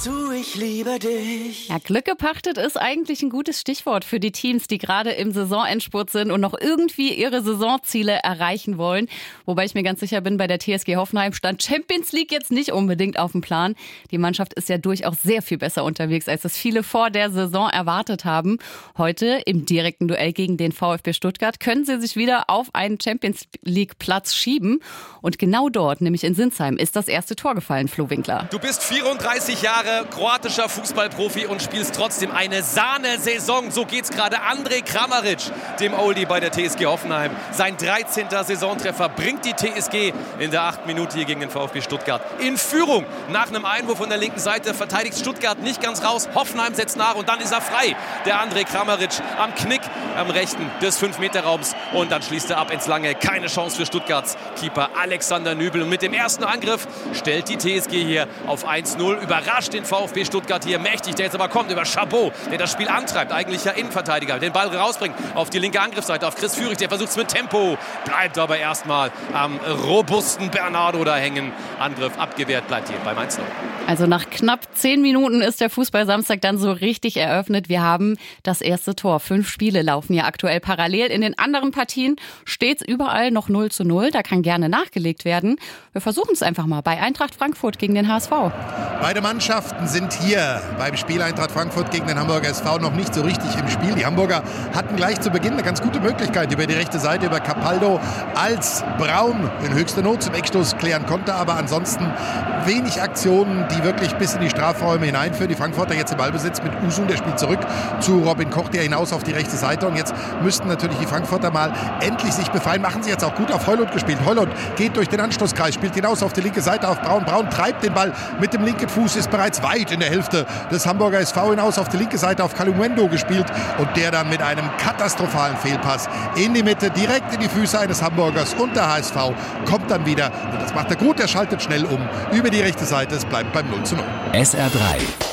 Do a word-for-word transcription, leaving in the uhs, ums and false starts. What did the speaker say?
Du, ich liebe dich. Ja, Glück gepachtet ist eigentlich ein gutes Stichwort für die Teams, die gerade im Saisonendspurt sind und noch irgendwie ihre Saisonziele erreichen wollen. Wobei ich mir ganz sicher bin, bei der T S G Hoffenheim stand Champions League jetzt nicht unbedingt auf dem Plan. Die Mannschaft ist ja durchaus sehr viel besser unterwegs, als es viele vor der Saison erwartet haben. Heute im direkten Duell gegen den VfB Stuttgart können sie sich wieder auf einen Champions League Platz schieben. Und genau dort, nämlich in Sinsheim, ist das erste Tor gefallen, Flo Winkler. Du bist vierunddreißig Jahre kroatischer Fußballprofi und spielst trotzdem eine Sahne-Saison. So geht's gerade Andrej Kramaric, dem Oldie bei der T S G Hoffenheim. Sein dreizehnter Saisontreffer bringt die T S G in der achten Minute hier gegen den VfB Stuttgart in Führung. Nach einem Einwurf von der linken Seite verteidigt Stuttgart nicht ganz raus. Hoffenheim setzt nach und dann ist er frei. Der Andrej Kramaric am Knick am rechten des fünf Meter Raums und dann schließt er ab ins Lange. Keine Chance für Stuttgarts Keeper Alexander Nübel. Und mit dem ersten Angriff stellt die T S G hier auf eins null. Überrascht den VfB Stuttgart hier mächtig, der jetzt aber kommt über Chabot, der das Spiel antreibt, eigentlich ja Innenverteidiger, den Ball rausbringt auf die linke Angriffsseite, auf Chris Führig, der versucht es mit Tempo, bleibt aber erstmal am robusten Bernardo da hängen. Angriff abgewehrt, bleibt hier beim eins null. Also nach knapp zehn Minuten ist der Fußball-Samstag dann so richtig eröffnet. Wir haben das erste Tor. Fünf Spiele laufen ja aktuell parallel. In den anderen Partien steht es überall noch null zu null. Da kann gerne nachgelegt werden. Wir versuchen es einfach mal bei Eintracht Frankfurt gegen den H S V. Beide Mannschaften sind hier beim Spiel Eintracht Frankfurt gegen den Hamburger S V noch nicht so richtig im Spiel. Die Hamburger hatten gleich zu Beginn eine ganz gute Möglichkeit über die rechte Seite, über Capaldo, als Braun in höchster Not zum Eckstoß klären konnte. Aber ansonsten wenig Aktionen, die wirklich bis in die Strafräume hineinführen. Die Frankfurter jetzt im Ballbesitz mit Usun, der spielt zurück zu Robin Koch, der hinaus auf die rechte Seite. Und jetzt müssten natürlich die Frankfurter mal endlich sich befreien. Machen sie jetzt auch gut auf Heulund gespielt. Heulund geht durch den Anstoßkreis, spielt hinaus auf die linke Seite auf Braun. Braun treibt den Ball mit dem linken Fuß, ist bereits weit in der Hälfte des Hamburger S V hinaus auf die linke Seite auf Kalumendo gespielt. Und der dann mit einem katastrophalen Fehlpass in die Mitte, direkt in die Füße eines Hamburgers. Und der H S V kommt dann wieder. Und das macht er gut, er schaltet schnell um über die rechte Seite. Es bleibt beim null zu null. S R drei